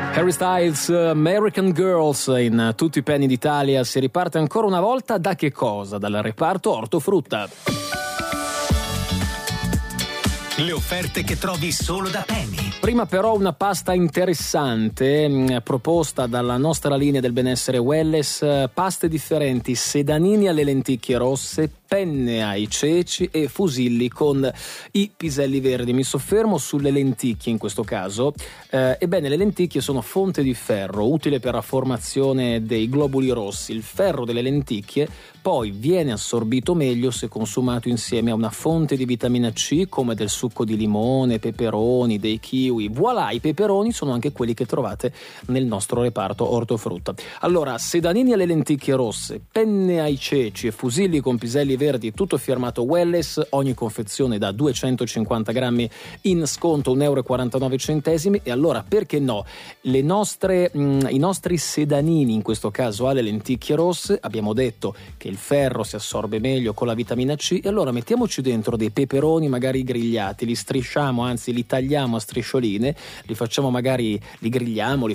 Harry Styles, American Girls in tutti i penny d'Italia. Si riparte ancora una volta da che cosa? Dal reparto ortofrutta. Le offerte che trovi solo da Penny. Prima però una pasta interessante proposta dalla nostra linea del benessere Wellness, paste differenti, sedanini alle lenticchie rosse, penne ai ceci e fusilli con i piselli verdi. Mi soffermo sulle lenticchie in questo caso. Ebbene, le lenticchie sono fonte di ferro, utile per la formazione dei globuli rossi. Il ferro delle lenticchie poi viene assorbito meglio se consumato insieme a una fonte di vitamina C come del succo di limone, peperoni, dei kiwi. Voilà, i peperoni sono anche quelli che trovate nel nostro reparto ortofrutta. Allora, sedanini alle lenticchie rosse, penne ai ceci e fusilli con piselli verdi, tutto firmato Wellness, ogni confezione da 250 grammi in sconto 1,49 €. E allora, perché no? I nostri sedanini, in questo caso alle lenticchie rosse, abbiamo detto che il ferro si assorbe meglio con la vitamina C, e allora mettiamoci dentro dei peperoni magari grigliati, li strisciamo, anzi li tagliamo a striscioline, li facciamo magari, li grigliamo, li